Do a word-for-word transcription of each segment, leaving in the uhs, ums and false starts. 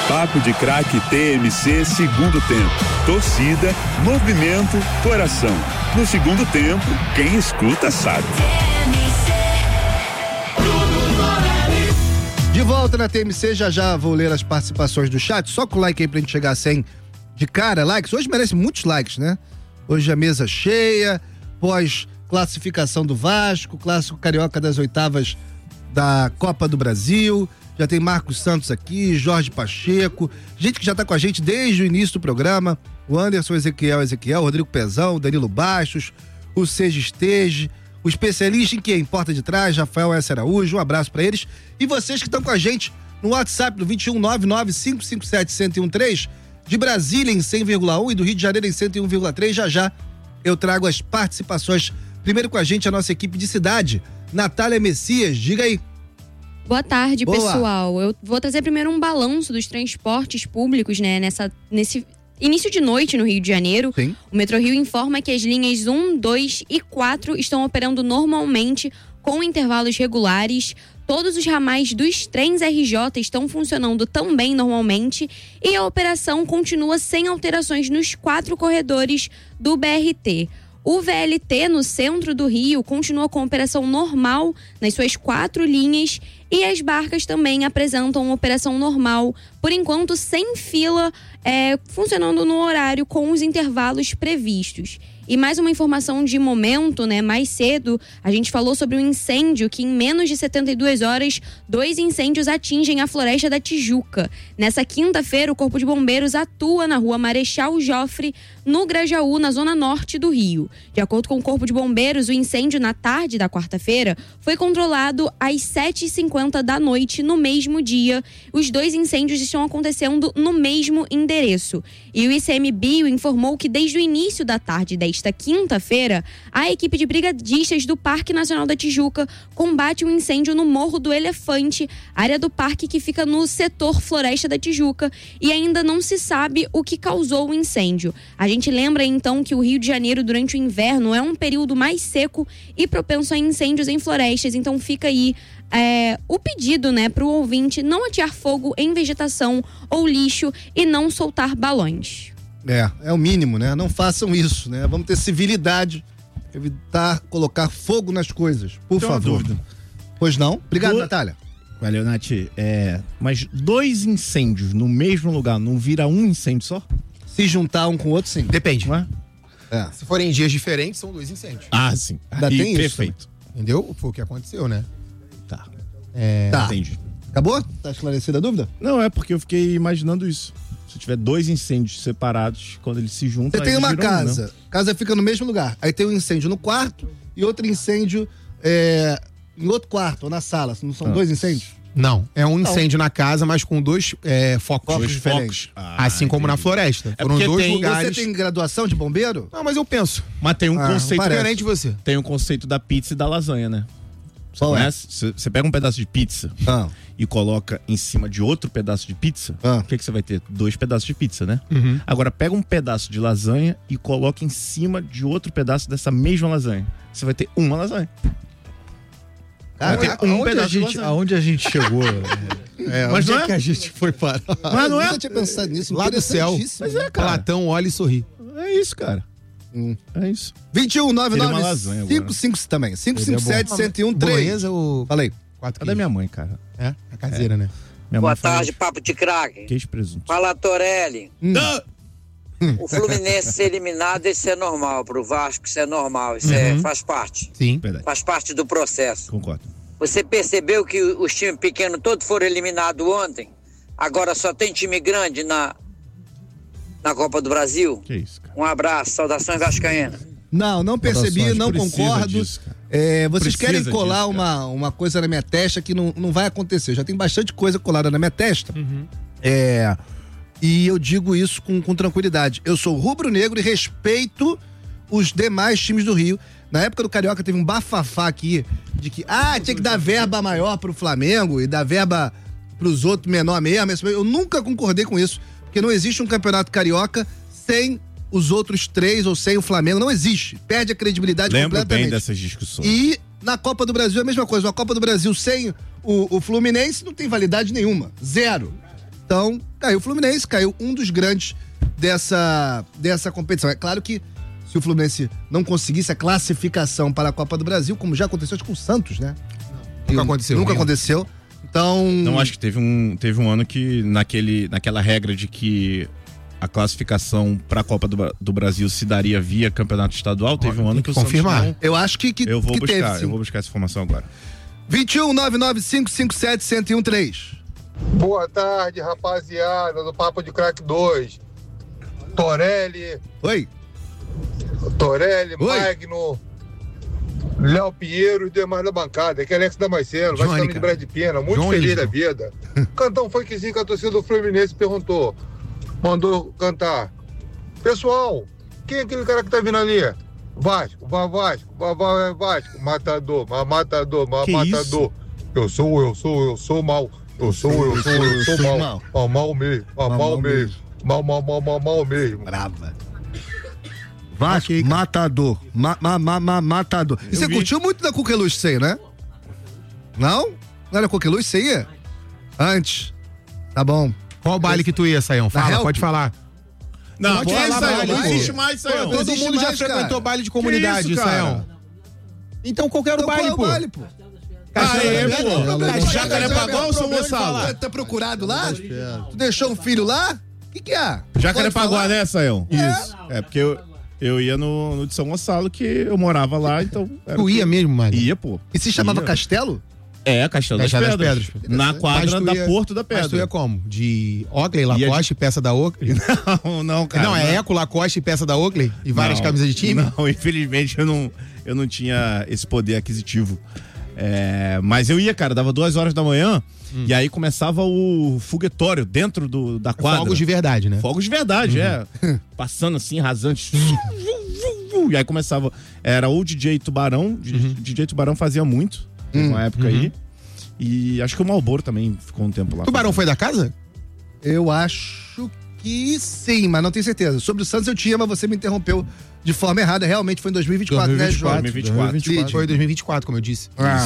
Papo de Craque T M C segundo tempo. Torcida, movimento, coração. No segundo tempo, quem escuta sabe. De volta na T M C, já já vou ler as participações do chat. Só com o like aí pra gente chegar a cem de cara, likes. Hoje merece muitos likes, né? Hoje a mesa cheia, pós classificação do Vasco, clássico carioca das oitavas da Copa do Brasil. Já tem Marcos Santos aqui, Jorge Pacheco, gente que já tá com a gente desde o início do programa. O Anderson Ezequiel Ezequiel, Rodrigo Pezão, Danilo Bastos, o Seja Esteje, o especialista em que importa de trás, Rafael S. Araújo. Um abraço pra eles. E vocês que estão com a gente no WhatsApp do vinte e um, nove nove cinco cinco sete, um zero um três, de Brasília em cem vírgula um e do Rio de Janeiro em cento e um vírgula três. Já já eu trago as participações. Primeiro com a gente a nossa equipe de cidade, Natália Messias, diga aí. Boa tarde, Boa. pessoal. Eu vou trazer primeiro um balanço dos transportes públicos, né, nessa, nesse início de noite no Rio de Janeiro. Sim. O Metrô-Rio informa que as linhas um, dois e quatro estão operando normalmente com intervalos regulares. Todos os ramais dos trens R J estão funcionando também normalmente e a operação continua sem alterações nos quatro corredores do B R T. O V L T no centro do Rio continua com operação normal nas suas quatro linhas e as barcas também apresentam operação normal, por enquanto sem fila, é, funcionando no horário com os intervalos previstos. E mais uma informação de momento, né? Mais cedo, a gente falou sobre um incêndio que em menos de setenta e duas horas, dois incêndios atingem a Floresta da Tijuca. Nessa quinta-feira, o Corpo de Bombeiros atua na rua Marechal Joffre, no Grajaú, na zona norte do Rio. De acordo com o Corpo de Bombeiros, o incêndio na tarde da quarta-feira foi controlado às sete e cinquenta da noite no mesmo dia. Os dois incêndios estão acontecendo no mesmo endereço. E o I C M Bio informou que desde o início da tarde desta Esta quinta-feira, a equipe de brigadistas do Parque Nacional da Tijuca combate um incêndio no Morro do Elefante, área do parque que fica no setor Floresta da Tijuca, e ainda não se sabe o que causou o incêndio. A gente lembra então que o Rio de Janeiro durante o inverno é um período mais seco e propenso a incêndios em florestas, então fica aí É, o pedido, né, para o ouvinte não atear fogo em vegetação ou lixo e não soltar balões. É, é o mínimo, né? Não façam isso, né? Vamos ter civilidade, evitar colocar fogo nas coisas, por Tem favor. uma dúvida. Pois não? Obrigado, Do... Natália. Valeu, Nath. É, mas dois incêndios no mesmo lugar não vira um incêndio só? Se juntar um com o outro, sim. Depende. Não é? É. Se forem em dias diferentes, são dois incêndios. Ah, sim. Ainda Aí, tem isso, perfeito. Entendeu? Foi o que aconteceu, né? Tá. É... Tá. Entendi. Acabou? Tá esclarecida a dúvida? Não, é porque eu fiquei imaginando isso. Se tiver dois incêndios separados, quando eles se juntam... Você tem eles uma viram um, casa, não? casa fica no mesmo lugar. Aí tem um incêndio no quarto e outro incêndio é, em outro quarto, ou na sala. Não são Ah. dois incêndios? Não, é um incêndio na casa, mas com dois é, focos. Focos Dois diferentes. Ah, assim como na entendi. floresta. É Foram porque dois tem- lugares. Você tem graduação de bombeiro? Não, mas eu penso. Mas tem um Ah, conceito parece. Diferente de você. Tem um conceito da pizza e da lasanha, né? Você Qual é? conhece? Você- Você pega um pedaço de pizza Ah. e coloca em cima de outro pedaço de pizza, Ah. o que, que você vai ter? Dois pedaços de pizza, né? Uhum. Agora pega um pedaço de lasanha e coloca em cima de outro pedaço dessa mesma lasanha. Você vai ter uma lasanha. Cara, Vai ter um aonde, a pedaço de gente, lasanha. aonde a gente chegou? é, Mas Onde não é é? que a gente foi parar? Mas não eu é? nunca tinha pensado nisso. Lá do céu. Interessantíssimo. Mas é, cara. Platão olha e sorri. É isso, cara. Hum. É isso. vinte e um, nove Seria nove uma lasanha agora. cinco cinco também. cinco cinco Seria sete, um zero um três. Bolonhesa ou Falei. quatro Cadê queijos? minha mãe, cara? É, a caseira, né? Minha Boa mãe faz tarde, Papo de Craque. Queijo e presunto. Fala, Torelli. Hum. Ah! O Fluminense ser eliminado, isso é normal. Pro Vasco, isso é normal. Isso é, faz parte. Sim. Verdade. Faz parte do processo. Concordo. Você percebeu que os times pequenos todos foram eliminados ontem? Agora só tem time grande na, na Copa do Brasil? Que isso, cara. Um abraço, saudações vascaínas. Não, não percebi, Saudações, não precisa concordo. disso, cara. É, vocês Precisa querem colar disso, uma, uma coisa na minha testa que não, não vai acontecer. Já tem bastante coisa colada na minha testa. É, e eu digo isso com, com tranquilidade. Eu sou rubro-negro e respeito os demais times do Rio. Na época do Carioca teve um bafafá aqui de que, ah, tinha que dar verba maior pro Flamengo e dar verba pros outros menor mesmo. Eu nunca concordei com isso, porque não existe um campeonato carioca sem os outros três ou sem o Flamengo. Não existe. Perde a credibilidade Lembro completamente. bem dessas discussões. E na Copa do Brasil é a mesma coisa. A Copa do Brasil sem o, o Fluminense não tem validade nenhuma. Zero. Então, caiu o Fluminense, caiu um dos grandes dessa, dessa competição. É claro que se o Fluminense não conseguisse a classificação para a Copa do Brasil, como já aconteceu com o Santos, né? Nunca aconteceu. Nunca aconteceu. Então... Não, acho que teve um, teve um ano que naquele, naquela regra de que a classificação para a Copa do, do Brasil se daria via campeonato estadual, teve um ano que o confirmar. Santos não... Eu acho que, que, eu vou que buscar, teve, eu vou buscar essa informação agora. vinte e um, nove nove cinco cinco sete, um zero um três. Boa tarde, rapaziada do Papo de Crack dois. Torelli, Oi. Torelli, Oi. Magno, Léo Pinheiro e os demais da bancada. Aqui é Alex Damasceno, vai ficando de Brás de Pena, muito João feliz Liston. da vida. Cantar um funkzinho que a torcida do Fluminense perguntou, mandou cantar. Pessoal, quem é aquele cara que tá vindo ali? Vasco, vai Vasco, vai, vai Vasco, matador, ma- matador, ma- Que matador. Eu sou, eu sou, eu sou mal. Eu sou, eu sou, eu sou mal. Mal, mal mesmo, mal, mal mesmo. Mal, mal, mal, mal, mal mesmo. Brava. Vasco, matador. Ma, ma, ma, ma, matador. E você vi. curtiu muito da Coqueluche isso aí, né? Não? Não era Coqueluche isso aí? Antes. Tá bom. Qual baile que tu ia, Saião? Fala, Help? pode falar. Não, Pode que falar, isso aí? baile, Não pô. existe mais, Saião. Todo existe mundo já mais, frequentou cara. baile de comunidade, Que isso, cara? Saião. Então qualquer Então, baile, qual é o pô. baile, pô? Ah, é, pô. Jacaré Jacarepaguá ou São Gonçalo? Tá, tá procurado lá? Tu deixou um filho lá? O que que é? Jacarepaguá, Pode né, Saião? Isso. É, porque eu, eu ia no, no de São Gonçalo, que eu morava lá, então... era Tu o que- ia mesmo, mano? Ia, pô. E se chamava Ia. Castelo? É, Castelo das Castelo das Pedras. Pedras. Na quadra Mas tu da ia- Porto da Mas tu ia Pedra. como? De Oakley, Ia de- Lacoste, peça da Oakley? Não, não, cara. Não, é Eco, Lacoste e peça da Oakley? E várias Não, camisas de time? Não, infelizmente eu não, eu não tinha esse poder aquisitivo. É, mas eu ia, cara, dava duas horas da manhã Hum. e aí começava o foguetório dentro do, da quadra. Fogos de verdade, né? Fogos de verdade, é. Passando assim, rasante. E aí começava. Era o D J Tubarão. Uhum. D J Tubarão fazia muito. Teve uma época aí. E acho que o Malboro também ficou um tempo lá. Tubarão foi da casa? Eu acho que sim, mas não tenho certeza. Sobre o Santos eu tinha, mas você me interrompeu de forma errada. Realmente foi em dois mil e vinte e quatro, né, João? dois mil e vinte e quatro. Lide. Foi dois mil e vinte e quatro, como eu disse. Ah.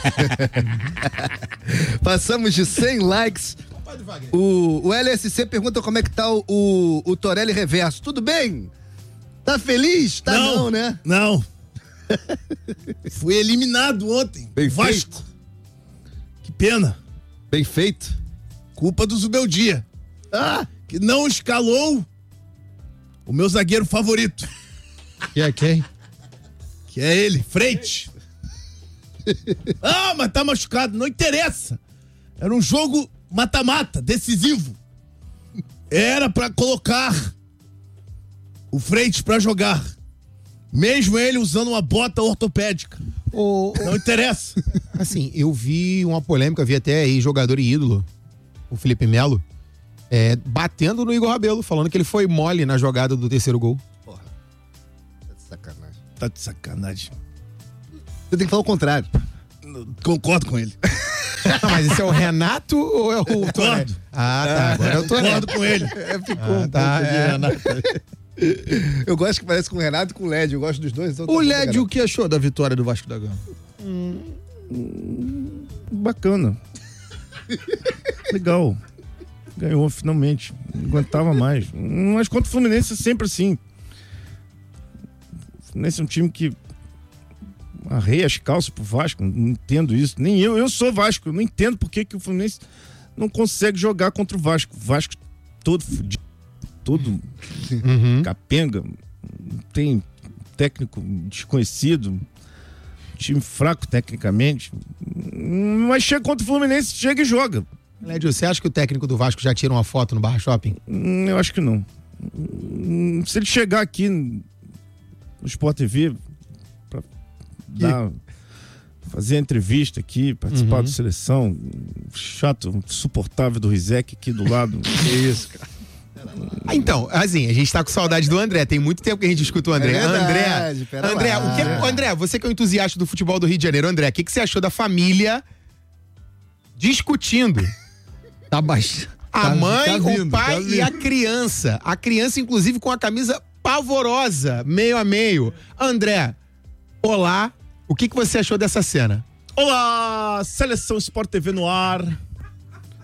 Passamos de cem likes. O, o L S C pergunta como é que tá o, o, o Torelli Reverso. Tudo bem? Tá feliz? Tá não, Não, né? Não. Fui eliminado ontem. Bem Vasco. Que pena. Bem feito. Culpa do Zubeldia. Ah, que não escalou o meu zagueiro favorito. E é quem? Que é ele, Frente. Ah, mas tá machucado. Não interessa. Era um jogo mata-mata, decisivo. Era pra colocar o Frente pra jogar. Mesmo ele usando uma bota ortopédica. O, Não interessa. assim, eu vi uma polêmica, vi até aí jogador e ídolo, o Felipe Melo, é, batendo no Igor Rabelo, falando que ele foi mole na jogada do terceiro gol. Tá de sacanagem. Tá de sacanagem. Você tem que falar o contrário. Concordo com ele. Ah, mas esse é o Renato ou é o Torelli? Concordo. Ah, tá. Agora eu tô Concordo com ele. Ficou Ah, tá, é. Eu gosto que parece com o Renato e com o Led. Eu gosto dos dois. Então tá O bom, Led, cara. o que achou da vitória do Vasco da Gama? Bacana. Legal. Ganhou finalmente. Não aguentava mais. Mas contra o Fluminense é sempre assim. O Fluminense é um time que arreia as calças pro Vasco. Não entendo isso. Nem eu. Eu sou Vasco. Eu não entendo por que, que o Fluminense não consegue jogar contra o Vasco. O Vasco todo fudido. Todo Uhum. capenga. Tem técnico desconhecido. Time fraco tecnicamente. Mas chega contra o Fluminense, chega e joga. Led, você acha que o técnico do Vasco já tira uma foto no Barra Shopping? Hum, Eu acho que não. Hum, Se ele chegar aqui no Sport T V pra dar, fazer a entrevista aqui, participar Uhum. da seleção, chato, insuportável do Rizek aqui do lado. Que isso, cara. Ah, então, assim, a gente tá com saudade do André. Tem muito tempo que a gente escuta o André. É verdade, André, pera André, lá. o que, André, você que é um entusiasta do futebol do Rio de Janeiro, André, o que, que você achou da família discutindo? Tá baixo. A Tá- mãe, tá vindo, o pai tá e vindo. a criança. A criança, inclusive, com a camisa pavorosa, meio a meio. André, olá. O que, que você achou dessa cena? Olá, Seleção Sport T V no ar.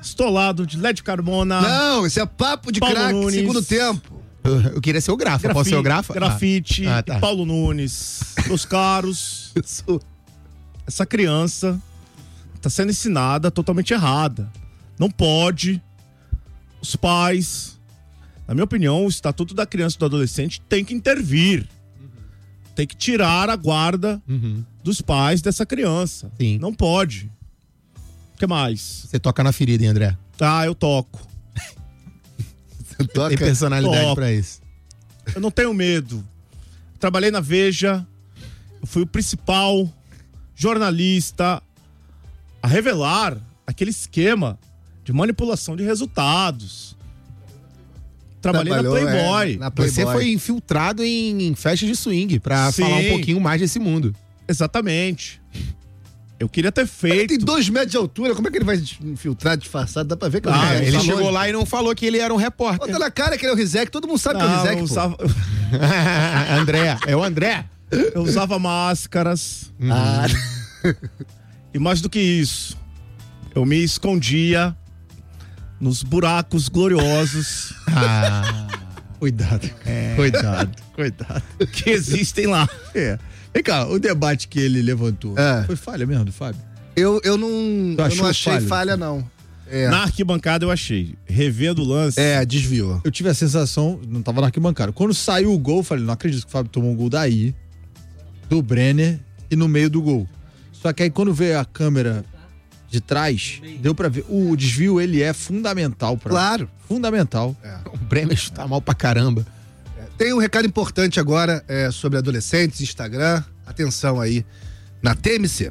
Estolado de L E D Carmona. Não, isso é papo de Paulo craque, Nunes. segundo tempo. Eu, eu queria ser o Grafa. Grafi- Posso ser o Grafa? Grafite, Ah, tá. e Paulo Nunes. Meus caros, Eu sou... essa criança tá sendo ensinada totalmente errada. Não pode. Os pais, na minha opinião, o Estatuto da Criança e do Adolescente tem que intervir. Tem que tirar a guarda Uhum. dos pais dessa criança. Sim. Não pode. O que mais? Você toca na ferida, hein, André? Ah, eu toco. Toca. Tem personalidade Toco. pra isso. Eu não tenho medo. Trabalhei na Veja. Eu fui o principal jornalista a revelar aquele esquema de manipulação de resultados. Trabalhei Trabalhou, na Playboy. é, na Playboy. Você foi infiltrado em, em festas de swing pra Sim. falar um pouquinho mais desse mundo. Exatamente. Eu queria ter Ele feito. tem dois metros de altura, como é que ele vai infiltrar disfarçado? Dá pra ver que Ah, é, ele tá chegou longe. lá e não falou que ele era um repórter. Bota na cara que ele é o Rizek, todo mundo sabe que é o Não, Rizek, eu pô. usava, André, é o André. eu usava máscaras. Ah, E mais do que isso, eu me escondia nos buracos gloriosos Ah, cuidado. Cuidado, cuidado. que existem lá. É. Vem cá, o debate que ele levantou É. foi falha mesmo do Fábio? eu, eu não, eu achou não achei falha, falha? não. É, Na arquibancada eu achei. Revendo o lance. é, desviou. Eu tive a sensação, não tava na arquibancada. Quando saiu o gol, eu falei, não acredito que o Fábio tomou um gol daí, do Brenner e no meio do gol. Só que aí quando veio a câmera de trás, deu pra ver. O desvio, ele é fundamental pra. Claro. Fundamental. O Bremer chuta mal pra caramba. Tem um recado importante agora é, sobre adolescentes, Instagram. Atenção aí, na T M C.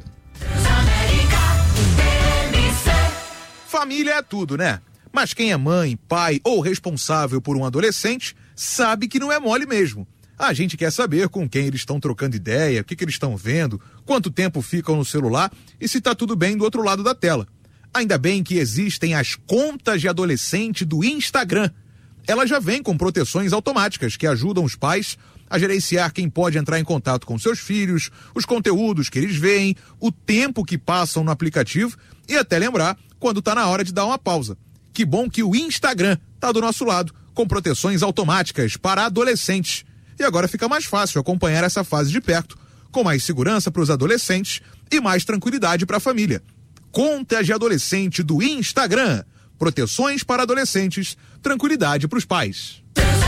Família é tudo, né? Mas quem é mãe, pai ou responsável por um adolescente sabe que não é mole mesmo. A gente quer saber com quem eles estão trocando ideia, o que, que eles estão vendo, quanto tempo ficam no celular e se tá tudo bem do outro lado da tela. Ainda bem que existem as contas de adolescente do Instagram. Elas já vêm com proteções automáticas que ajudam os pais a gerenciar quem pode entrar em contato com seus filhos, os conteúdos que eles veem, o tempo que passam no aplicativo e até lembrar quando tá na hora de dar uma pausa. Que bom que o Instagram tá do nosso lado, com proteções automáticas para adolescentes. E agora fica mais fácil acompanhar essa fase de perto, com mais segurança para os adolescentes e mais tranquilidade para a família. Contas de adolescente do Instagram. Proteções para adolescentes, tranquilidade para os pais.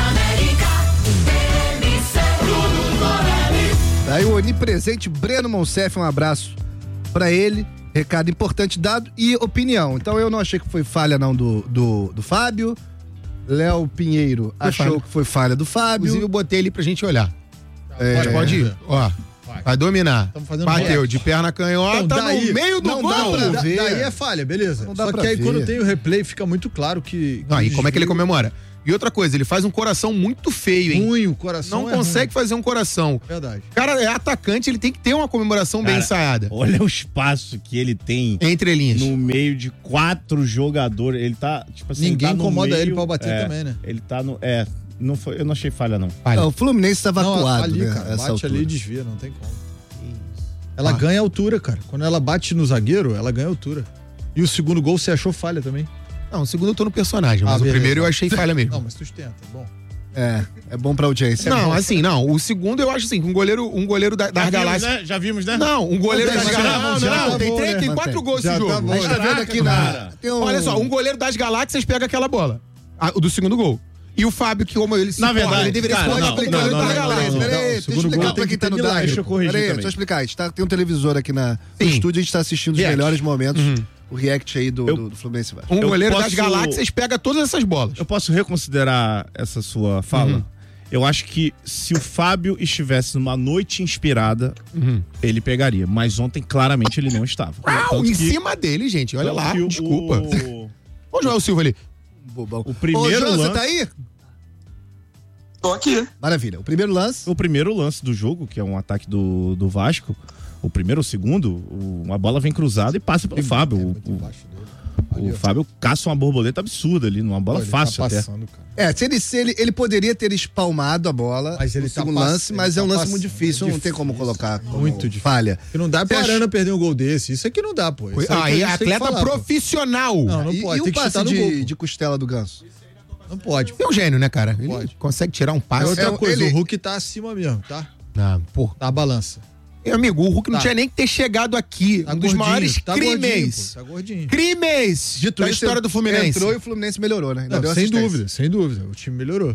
Daí o onipresente Breno Monsef, um abraço pra ele. Recado importante dado e opinião. Então eu não achei que foi falha não do, do, do Fábio. Léo Pinheiro Foi achou falha. que foi falha do Fábio. Inclusive, eu botei ali pra gente olhar. É, Pode, pode ir. Ó, vai dominar. Tamo fazendo Bateu boa. de perna canhota Então, daí- no meio do não gol. dá pra Da- ver. daí é falha, beleza. Não dá Só pra que aí ver. quando tem o replay fica muito claro que... Não, e como é que ele desvio- comemora? E outra coisa, ele faz um coração muito feio, hein? Ruim, o coração Não é consegue fazer um coração. ruim. Verdade. O cara é atacante, ele tem que ter uma comemoração bem Cara, ensaiada. Olha o espaço que ele tem Entre linhas. no meio de quatro jogadores. Ele tá, tipo assim, Ninguém tá no incomoda meio, ele pra bater é, também, né? Ele tá no. É, não foi, eu não achei falha, não. Falha. Não, o Fluminense estava Não, acuado, ali, né? cara, essa bate altura. ali e desvia, não tem como. Ela Ah. ganha altura, cara. Quando ela bate no zagueiro, ela ganha altura. E o segundo gol você achou falha também? Não, o segundo eu tô no personagem, mas Ah, o beleza. primeiro eu achei falha mesmo. Não, mas sustenta, bom. É, é bom pra audiência. Não, é bom. assim, não. O segundo eu acho assim, um goleiro, um goleiro da, das Já vimos, galáxias. né? Já vimos, né? Não, um goleiro Mas das já- galáxias. já Não, tá não, tem, bom, três, né? tem Mantém. quatro gols Já esse jogo. tá bom. A gente tá vendo Caraca, aqui na... cara. tem um- Olha só, um goleiro das galáxias pega aquela bola. A- o do segundo gol. E o Fábio, que como ele se Na porra, verdade, ele deveria cara, ser não, goleiro não, das não, não, galáxias. não, não. Peraí, deixa eu segundo explicar gol pra tem quem que tá ter no milagre. Daio. Deixa eu corrigir Peraí, também. deixa eu explicar. A gente tá, tem um televisor aqui na, no Sim. estúdio, a gente tá assistindo os React. melhores momentos. Uhum. O react aí do, Eu- do, do Fluminense Vasco. Um Eu goleiro posso- das galáxias pega todas essas bolas. Eu posso reconsiderar essa sua fala? Uhum. Eu acho que se o Fábio estivesse numa noite inspirada, Uhum. ele pegaria. Mas ontem, claramente, ele não estava. Uau, Tanto em que- cima dele, gente. Olha tanto lá, que o- desculpa. O, Olha o Joel Silva ali. Bobão. o primeiro Ô, João, você lance... tá aí? Tô aqui. Maravilha. O primeiro lance. O primeiro lance do jogo, que é um ataque do, do Vasco, o primeiro ou o segundo, o- a bola vem cruzada e passa pelo Fábio. É O- muito o- baixo dele. O Fábio caça uma borboleta absurda ali, numa bola Pô, ele fácil tá até. passando, cara. É, se ele, se ele, ele poderia ter espalmado a bola Mas ele no tá segundo pass- lance, ele mas tá é um lance passando. muito difícil, É não tem como difícil. colocar como Muito difícil. falha. Que não dá pra Você Arana acha- perder um gol desse. Isso aqui não dá, pô. Isso Aí, que a gente tem que atleta falar, pô. profissional. Não, não E, pode. e Tem o que passe chutar no gol. de, de costela do Ganso? Não pode. É um gênio, né, cara? Ele Pode. consegue tirar um É passe. outra É, coisa, ele- o Hulk tá acima mesmo, tá? Ah, pô. Na balança. Meu amigo, o Hulk não Tá. tinha nem que ter chegado aqui. Tá um dos gordinho, maiores tá gordinho, crimes. pô, tá gordinho. Crimes Dito da isso, história do Fluminense. Entrou e o Fluminense melhorou, né? Ainda Não, deu sem assistência. dúvida, sem dúvida. O time melhorou.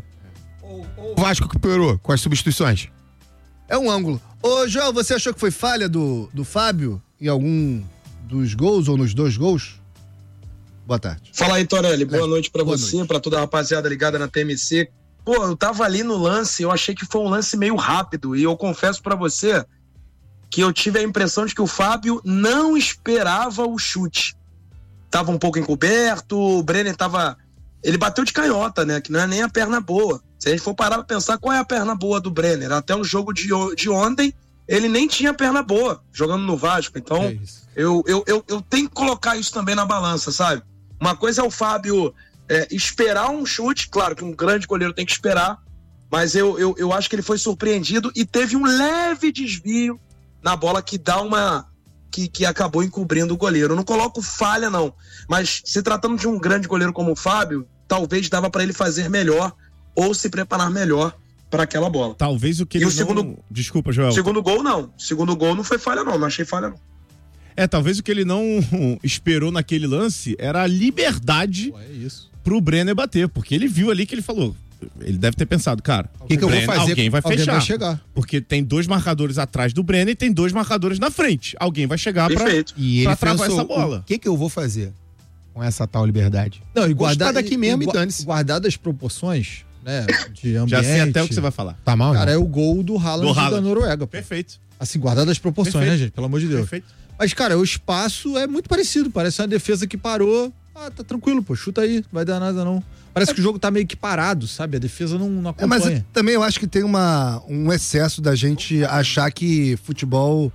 O Vasco que piorou com as substituições. É um ângulo. Ô, Joel, você achou que foi falha do, do Fábio em algum dos gols ou nos dois gols? Boa tarde. Fala aí, Torelli. Boa É. noite pra Boa você, noite. pra toda a rapaziada ligada na T M C. Pô, eu tava ali no lance, eu achei que foi um lance meio rápido e eu confesso pra você que eu tive a impressão de que o Fábio não esperava o chute. Tava um pouco encoberto, o Brenner tava... Ele bateu de canhota, né? Que não é nem a perna boa. Se a gente for parar pra pensar, qual é a perna boa do Brenner? Até o jogo de, de ontem, ele nem tinha perna boa, jogando no Vasco. Então, É isso. eu, eu, eu, eu tenho que colocar isso também na balança, sabe? Uma coisa é o Fábio é, esperar um chute, claro que um grande goleiro tem que esperar, mas eu, eu, eu acho que ele foi surpreendido e teve um leve desvio na bola que dá uma... Que, que acabou encobrindo o goleiro. Eu não coloco falha, não. Mas se tratando de um grande goleiro como o Fábio, talvez dava para ele fazer melhor ou se preparar melhor para aquela bola. Talvez o que E ele o não... segundo- Desculpa, Joel. Segundo gol, não. Segundo gol não foi falha, não. Não achei falha, não. É, talvez o que ele não esperou naquele lance era a liberdade Pô, é isso. pro Brenner bater, porque ele viu ali que ele falou. Ele deve ter pensado, cara, O que, que eu vou Brenner, fazer? alguém vai Alguém fechar. vai chegar. Porque tem dois marcadores atrás do Brenner e tem dois marcadores na frente. Alguém vai chegar pra, Perfeito. E ele pra travar pensou, essa bola. o que, que eu vou fazer com essa tal liberdade? Não, e Vou guardar chutar daqui mesmo e gua- dane-se. Guardar as proporções, né, de ambiente. Já sei até o que você vai falar. Tá mal, Cara, né? é o gol do Haaland, Do Haaland. da Noruega. Pô. Perfeito. Assim, guardar as proporções, Perfeito. né, gente? Pelo amor de Deus. Perfeito. Mas, cara, o espaço é muito parecido. Parece uma defesa que parou. Ah, tá tranquilo, pô. Chuta aí. Não vai dar nada, não. Parece que o jogo tá meio que parado, sabe? A defesa não, não É, mas acompanha. também eu acho que tem uma, um excesso da gente achar que futebol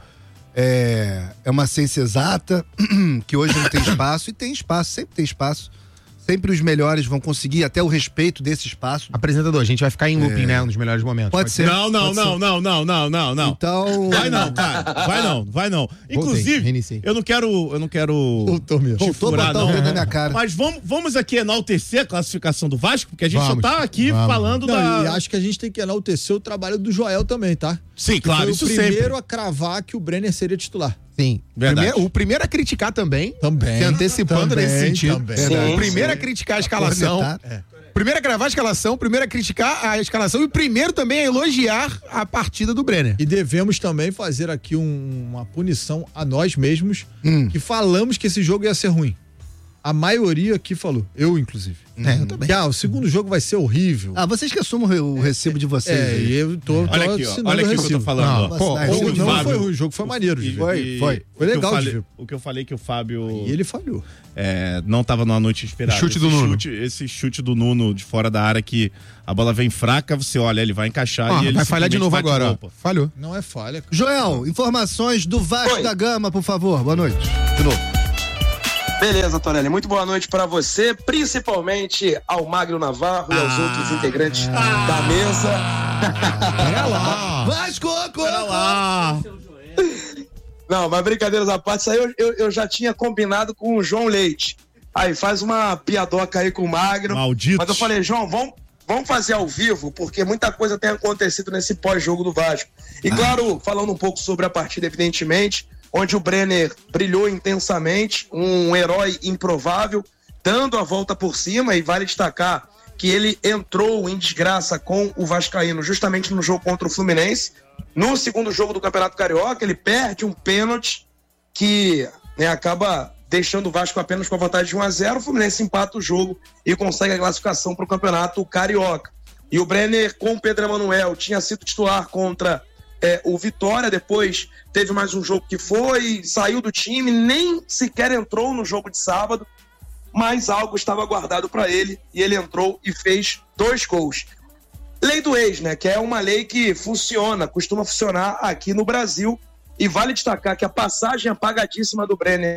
é, é uma ciência exata, que hoje não tem espaço, e tem espaço, sempre tem espaço. Sempre os melhores vão conseguir até o respeito desse espaço. Apresentador, a gente vai ficar em looping, É. né? Nos melhores momentos. Pode ser. Não, não, pode não, ser. não, não, não, não, não. Então. Vai não, cara. Vai não, vai não. Inclusive, reiniciei. eu não quero, eu não quero Voltou mesmo. te Voltou a furar, botar o não. dedo na minha cara. Mas vamos, vamos aqui enaltecer a classificação do Vasco, porque a gente Vamos, só tá aqui vamos. falando Não, da... e acho que a gente tem que enaltecer o trabalho do Joel também, tá? Sim, Que claro, foi isso o primeiro sempre. a cravar que o Brenner seria titular. Sim. Verdade. Primeiro- o primeiro a criticar também. Também. Se antecipando Também, nesse sentido. também. Verdade. Sim, Primeiro sim. a criticar a escalação. Cornetar. É. Primeiro a gravar a escalação, primeiro a criticar a escalação e primeiro também a elogiar a partida do Brenner. E devemos também fazer aqui um- uma punição a nós mesmos, Hum. que falamos que esse jogo ia ser ruim. A maioria aqui falou, eu inclusive. É, eu também. Que, ah, o segundo jogo vai ser horrível. Ah, vocês que assumam o recibo de vocês. é, aí. e eu tô, tô Olha aqui, ó. assinando Olha o aqui o que eu tô recibo. falando. Não, ó. pô, Vai, O o jogo não Fábio- foi ruim, o jogo foi maneiro. E- gente. Foi, e- foi. o Foi que eu legal de falei- ver. O que eu falei que o Fábio E ele falhou. é, não tava numa noite esperada. O chute Esse do Nuno. Chute, esse chute do Nuno de fora da área que a bola vem fraca, você olha, ele vai encaixar Ó, e ele vai falhar de simplesmente novo bate agora. no ó. gol, pô. Falhou. Não é falha. cara. Joel, informações do Vasco Oi. da Gama, por favor. Boa noite. De novo. Beleza, Torelli. Muito boa noite pra você, principalmente ao Magno Navarro e aos Ah. outros integrantes da mesa. Pera lá. Vasco! Pera lá. Não, mas brincadeiras à parte, isso aí eu, eu, eu já tinha combinado com o João Leite. Aí faz uma piadoca aí com o Magno. Maldito. Mas eu falei, João, vamos, vamos fazer ao vivo, porque muita coisa tem acontecido nesse pós-jogo do Vasco. E claro, falando um pouco sobre a partida, evidentemente, onde o Brenner brilhou intensamente, um herói improvável, dando a volta por cima, e vale destacar que ele entrou em desgraça com o Vascaíno justamente no jogo contra o Fluminense. No segundo jogo do Campeonato Carioca, ele perde um pênalti que, né, acaba deixando o Vasco apenas com a vantagem de um a zero. O Fluminense empata o jogo e consegue a classificação para o Campeonato Carioca. E o Brenner, com o Pedro Emanuel, tinha sido titular contra é, o Vitória. Depois teve mais um jogo que foi, saiu do time, nem sequer entrou no jogo de sábado, mas algo estava guardado para ele e ele entrou e fez dois gols. Lei do ex, né? Que é uma lei que funciona, costuma funcionar aqui no Brasil. E vale destacar que a passagem apagadíssima do Brenner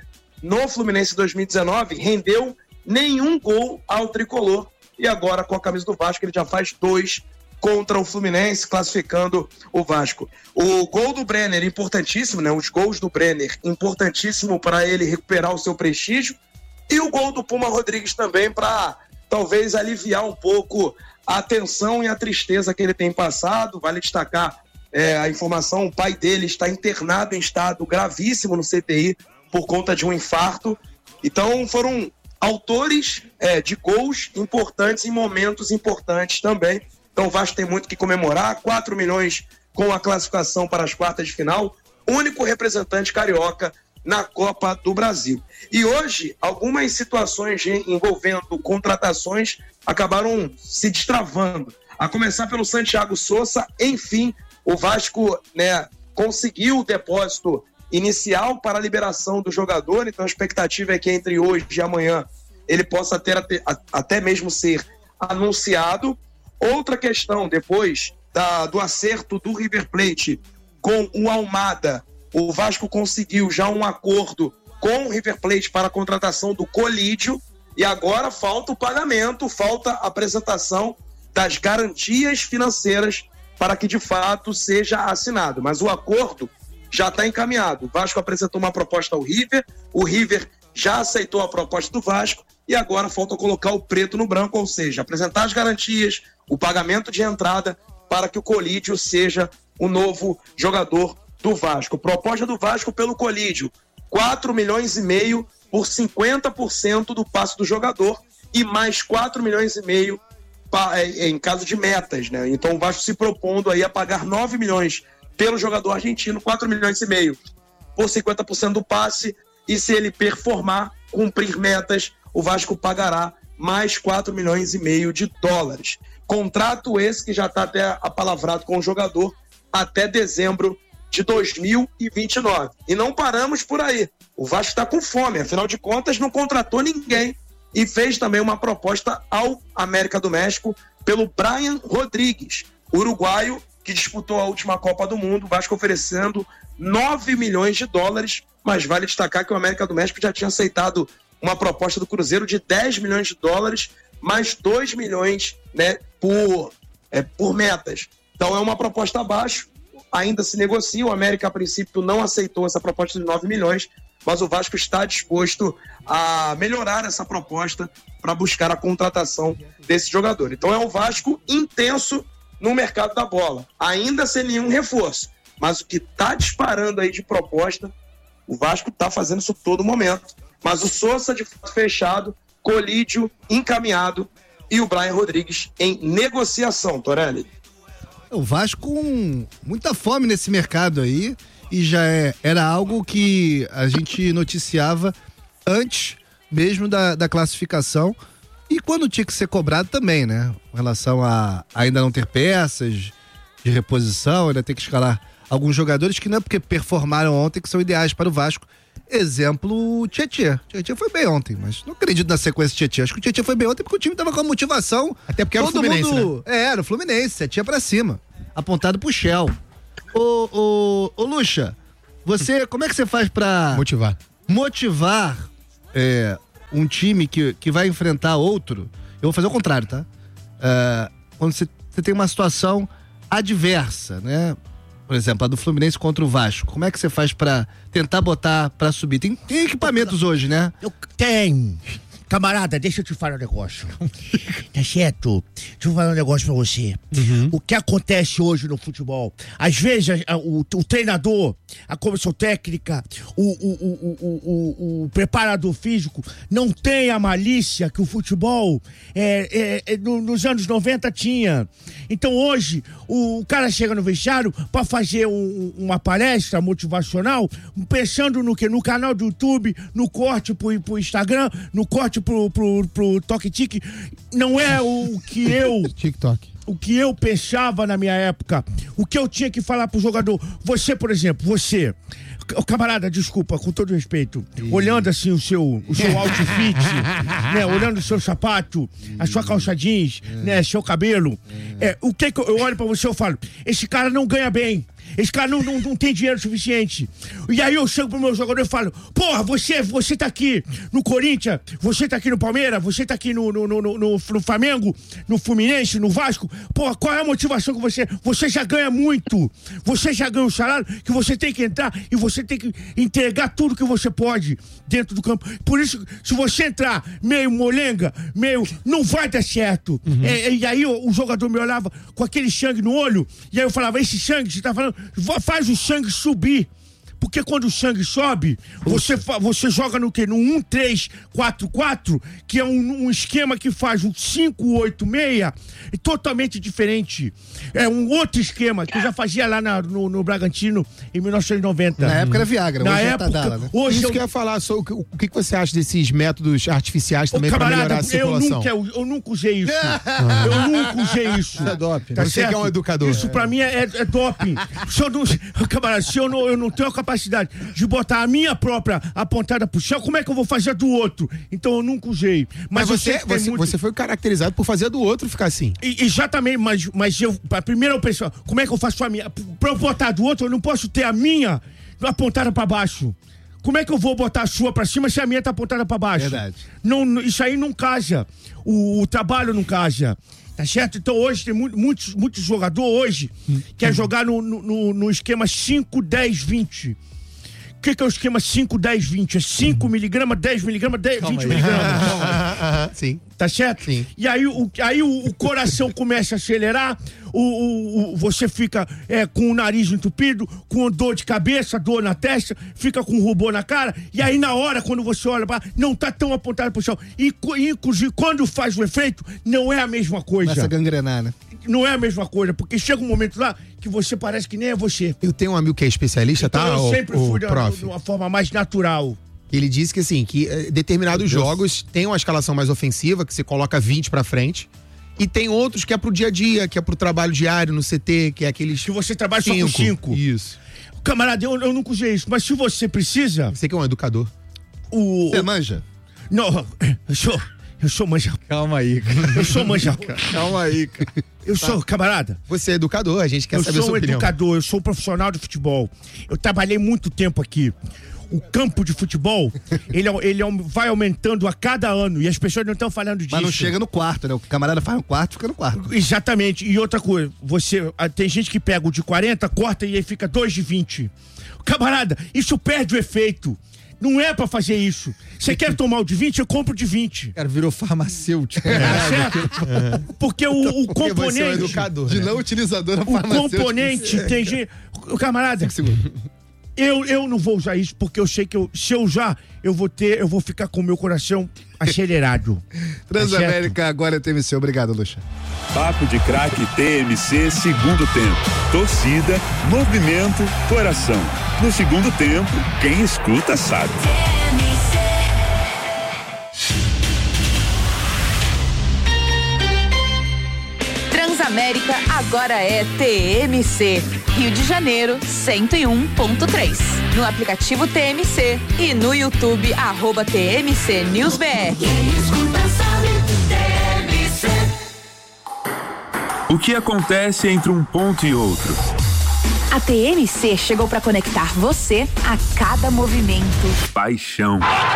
no Fluminense dois mil e dezenove, rendeu nenhum gol ao tricolor. E agora, com a camisa do Vasco, ele já faz dois contra o Fluminense, classificando o Vasco. O gol do Brenner, importantíssimo, né? Os gols do Brenner, importantíssimo para ele recuperar o seu prestígio. E o gol do Puma Rodrigues também, para talvez aliviar um pouco a tensão e a tristeza que ele tem passado. Vale destacar é, a informação: o pai dele está internado em estado gravíssimo no C T I por conta de um infarto. Então foram autores é, de gols importantes em momentos importantes também. Então o Vasco tem muito que comemorar. quatro milhões com a classificação para as quartas de final. Único representante carioca na Copa do Brasil. E hoje, algumas situações envolvendo contratações acabaram se destravando. A começar pelo Santiago Sousa. Enfim, o Vasco, né, conseguiu o depósito inicial para a liberação do jogador. Então a expectativa é que entre hoje e amanhã ele possa ter até, até mesmo ser anunciado. Outra questão, depois da, do acerto do River Plate com o Almada, o Vasco conseguiu já um acordo com o River Plate para a contratação do Colídio, e agora falta o pagamento, falta a apresentação das garantias financeiras para que de fato seja assinado. Mas o acordo já está encaminhado. O Vasco apresentou uma proposta ao River, o River já aceitou a proposta do Vasco, e agora falta colocar o preto no branco, ou seja, apresentar as garantias, o pagamento de entrada para que o Colídio seja o novo jogador do Vasco. Proposta do Vasco pelo Colídio: quatro milhões e meio por cinquenta por cento do passe do jogador e mais quatro milhões e meio em caso de metas, né? Então o Vasco se propondo aí a pagar nove milhões pelo jogador argentino, quatro milhões e meio por cinquenta por cento do passe, e se ele performar, cumprir metas, o Vasco pagará mais quatro milhões e meio de dólares. Contrato esse que já está até apalavrado com o jogador até dezembro de dois mil e vinte e nove. E não paramos por aí. O Vasco está com fome, afinal de contas não contratou ninguém, e fez também uma proposta ao América do México pelo Brian Rodrigues, uruguaio que disputou a última Copa do Mundo. O Vasco oferecendo nove milhões de dólares, mas vale destacar que o América do México já tinha aceitado uma proposta do Cruzeiro de dez milhões de dólares, mais dois milhões, né, por, é, por metas. Então é uma proposta abaixo. Ainda se negocia, o América a princípio não aceitou essa proposta de nove milhões, mas o Vasco está disposto a melhorar essa proposta para buscar a contratação desse jogador. Então é o Vasco intenso no mercado da bola, ainda sem nenhum reforço, mas o que está disparando aí de proposta, o Vasco está fazendo isso todo momento. Mas o Sousa de fato fechado, Colídio encaminhado e o Brian Rodrigues em negociação, Torelli. O Vasco com muita fome nesse mercado aí, e já é, era algo que a gente noticiava antes mesmo da, da classificação, e quando tinha que ser cobrado também, né? Com relação a ainda não ter peças de reposição, ainda ter que escalar alguns jogadores que não é porque performaram ontem que são ideais para o Vasco. Exemplo, o Tietê. Tietê foi bem ontem, mas não acredito na sequência do Tietê. Acho que o Tietê foi bem ontem porque o time tava com a motivação. Até porque era o Fluminense, mundo... né? É, era o Fluminense, Tietê pra cima. Apontado pro Shell. Ô, ô, ô Lucha, você, como é que você faz pra... Motivar. Motivar é, um time que, que vai enfrentar outro. Eu vou fazer o contrário, tá? É, quando você, você tem uma situação adversa, né? Por exemplo, a do Fluminense contra o Vasco. Como é que você faz pra tentar botar pra subir? Tem, tem equipamentos hoje, né? Eu tenho. Camarada, deixa eu te falar um negócio. Tá certo? Deixa eu falar um negócio pra você. Uhum. O que acontece hoje no futebol? Às vezes, a, o, o treinador, a comissão técnica, o, o, o, o, o, o preparador físico não tem a malícia que o futebol é, é, é, no, nos anos noventa tinha. Então hoje, o, o cara chega no vestiário pra fazer um, uma palestra motivacional, pensando no que? No canal do YouTube, no corte pro, pro Instagram, no corte pro, pro, pro Toque-Tique. Não é o que eu... TikTok. O que eu pensava na minha época, o que eu tinha que falar pro jogador. Você, por exemplo, você, camarada, desculpa, com todo respeito, Ih. olhando assim o seu, o seu outfit, né, olhando o seu sapato, Ih. a sua calça jeans, é. né, seu cabelo, é. É, o que, que eu, eu olho pra você e falo, esse cara não ganha bem, esse cara não, não, não tem dinheiro suficiente. E aí eu chego pro meu jogador e falo, porra, você, você tá aqui no Corinthians, você tá aqui no Palmeiras, você tá aqui no, no, no, no, no Flamengo, no Fluminense, no Vasco. Porra, qual é a motivação que você... Você já ganha muito. Você já ganha um salário que você tem que entrar e você tem que entregar tudo que você pode dentro do campo. Por isso, se você entrar meio molenga, meio... Não vai dar certo. Uhum. É, e aí o, o jogador me olhava com aquele sangue no olho, e aí eu falava, esse sangue, você tá falando, faz o sangue subir. Porque quando o sangue sobe, você, você joga no quê? No um três quatro quatro, que é um, um esquema que faz um cinco oito seis, é totalmente diferente. É um outro esquema que eu já fazia lá na, no, no Bragantino em mil novecentos e noventa. Na época era Viagra, na hoje época, é Tadala, né? Hoje Isso eu... que eu ia falar, só, o, que, o que você acha desses métodos artificiais também para melhorar a circulação? Eu nunca, eu, eu nunca usei isso. eu nunca usei isso. Isso é doping. Tá Você certo? que é um educador. Isso pra mim é, é doping. Se eu não, camarada, se eu não, eu não tenho a capacidade de botar a minha própria apontada pro céu, como é que eu vou fazer a do outro? Então eu nunca usei. Mas, Mas, você, você, você, muito... você foi caracterizado por fazer a do outro ficar assim. E, exatamente, mas, mas eu, primeiro eu penso, como é que eu faço a minha? Pra eu botar a do outro, eu não posso ter a minha apontada pra baixo. Como é que eu vou botar a sua pra cima se a minha tá apontada pra baixo? Verdade. Não, isso aí não casa. O, o trabalho não casa. Tá certo? Então hoje tem muito, muitos, muitos jogadores hoje que hum. quer jogar no, no, no esquema cinco, dez, vinte. O que, que é o esquema cinco, dez, vinte? É cinco miligramas, dez miligramas, vinte miligramas. Sim. Tá certo? Sim. E aí, o, aí o, o coração começa a acelerar, o, o, o, você fica é, com o nariz entupido, com dor de cabeça, dor na testa, fica com rubor na cara, e aí na hora, quando você olha pra, não tá tão apontado pro chão. E, inclusive, quando faz o efeito, não é a mesma coisa. Começa a gangrenar, né? Não é a mesma coisa, porque chega um momento lá que você parece que nem é você. Eu tenho um amigo que é especialista, então, tá? Eu o, sempre o fui de prof. uma forma mais natural. Ele disse que assim, que eh, determinados jogos tem uma escalação mais ofensiva, que você coloca vinte pra frente, e tem outros que é pro dia a dia, que é pro trabalho diário no C T, que é aqueles... Que você trabalha cinco. só com cinco. Isso. Camarada, eu, eu nunca usei isso, mas se você precisa... Você que é um educador. O, você o... manja? Não, eu sou... Eu sou manja. Calma aí, cara. Eu sou manja. Calma aí, cara. Eu tá. sou, camarada. Você é educador, a gente quer eu saber a sua opinião. Eu sou um educador, eu sou um profissional de futebol. Eu trabalhei muito tempo aqui. O campo de futebol, ele, ele vai aumentando a cada ano e as pessoas não estão falando disso. Mas não chega no quarto, né? O camarada faz no quarto, fica no quarto. Exatamente. E outra coisa, você tem gente que pega o de quarenta, corta e aí fica dois de vinte. Camarada, isso perde o efeito. Não é pra fazer isso. Você quer tomar o de vinte, eu compro o de vinte. Cara, virou farmacêutico. É, certo? É. Porque o, o Porque componente... você é um educador, de né? não utilizador da O componente é, tem gente... Camarada, eu, eu não vou usar isso porque eu sei que eu, se eu usar, eu vou ter, eu vou ficar com o meu coração acelerado. Transamérica, agora é T M C. Obrigado, Luxa. Papo de Craque T M C, segundo tempo. Torcida, movimento, coração. No segundo tempo, quem escuta sabe. Transamérica agora é T M C. Rio de Janeiro, cento e um ponto três. No aplicativo T M C e no YouTube, arroba T M C News B R. O que acontece entre um ponto e outro? A T M C chegou para conectar você a cada movimento. Paixão.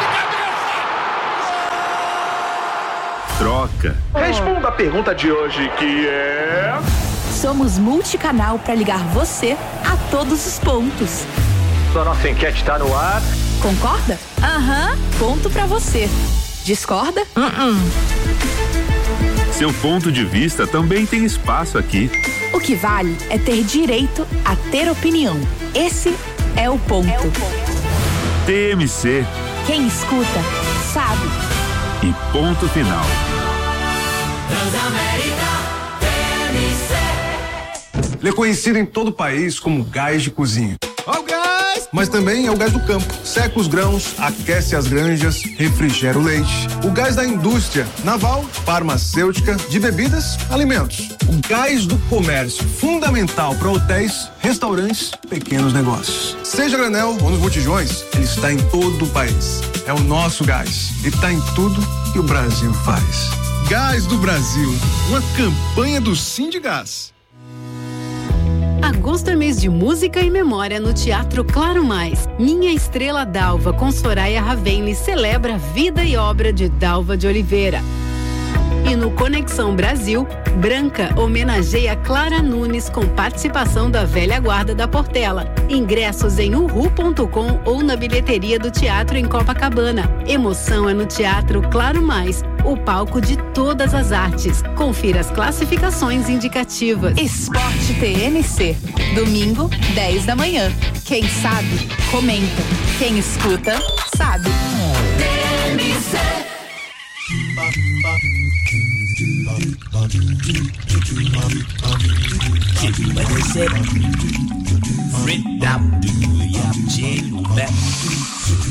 Troca. Responda a pergunta de hoje, que é... Somos multicanal para ligar você a todos os pontos. A nossa enquete está no ar. Concorda? Aham, uhum. Ponto para você. Discorda? Uh-uh. Seu ponto de vista também tem espaço aqui. O que vale é ter direito a ter opinião. Esse é o ponto. É o ponto. T M C. Quem escuta, sabe. E ponto final. Transamérica, T M C. Ele é conhecido em todo o país como gás de cozinha. Ó o gás! Mas também é o gás do campo. Seca os grãos, aquece as granjas, refrigera o leite. O gás da indústria naval, farmacêutica, de bebidas, alimentos. O gás do comércio, fundamental para hotéis, restaurantes, pequenos negócios. Seja granel ou nos botijões, ele está em todo o país. É o nosso gás. E está em tudo que o Brasil faz. Gás do Brasil, uma campanha do Sindgás. Agosto é mês de música e memória no Teatro Claro Mais. Minha Estrela Dalva, com Soraya Ravenli, celebra a vida e obra de Dalva de Oliveira. E no Conexão Brasil, Branca homenageia Clara Nunes com participação da velha guarda da Portela. Ingressos em uhu ponto com ou na bilheteria do teatro em Copacabana. Emoção é no Teatro Claro Mais, o palco de todas as artes. Confira as classificações indicativas. Esporte T M C. Domingo, dez da manhã. Quem sabe, comenta. Quem escuta, sabe. T M C. Free down, do you have